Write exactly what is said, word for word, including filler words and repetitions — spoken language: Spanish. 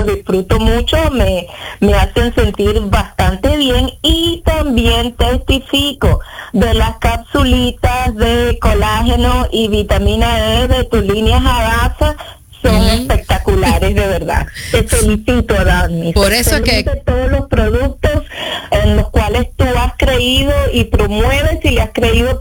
los disfruto mucho, me, me hacen sentir bastante bien, y también testifico de las capsulitas de colágeno y vitamina E de tu línea Hadasa. Son uh-huh. espectaculares, de verdad. Te felicito, Dani. Por eso es que todos los productos en los cuales tú has creído y promueves y le has creído